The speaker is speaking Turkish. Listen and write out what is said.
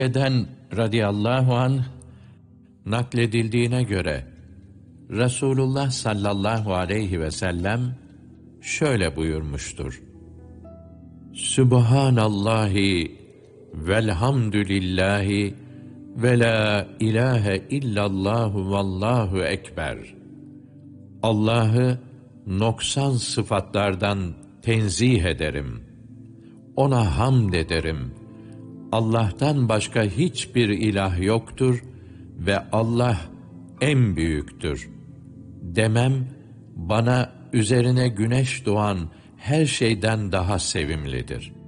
Eden radıyallahu anh nakledildiğine göre Resulullah sallallahu aleyhi ve sellem şöyle buyurmuştur: Sübhanallahi velhamdülillahi ve la ilahe illallahu vallahu ekber. Allah'ı noksan sıfatlardan tenzih ederim. Ona hamd ederim. Allah'tan başka hiçbir ilah yoktur ve Allah en büyüktür. Demem, bana üzerine güneş doğan her şeyden daha sevimlidir.''